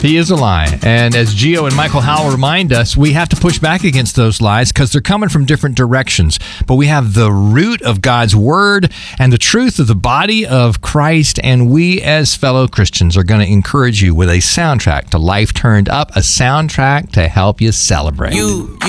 He is a lie. And as Gio and Michael Howell remind us, we have to push back against those lies because they're coming from different directions. But we have the root of God's word and the truth of the body of Christ. And we as fellow Christians are going to encourage you with a soundtrack to Life Turned Up, a soundtrack to help you celebrate.